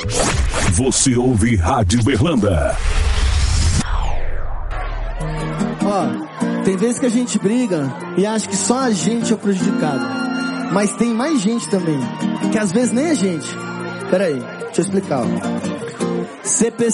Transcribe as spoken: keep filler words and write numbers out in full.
Você ouve Rádio Berlanda. Ó, tem vezes que a gente briga e acha que só a gente é o prejudicado. Mas tem mais gente também, que às vezes nem a gente. Pera aí, deixa eu explicar, ó. C P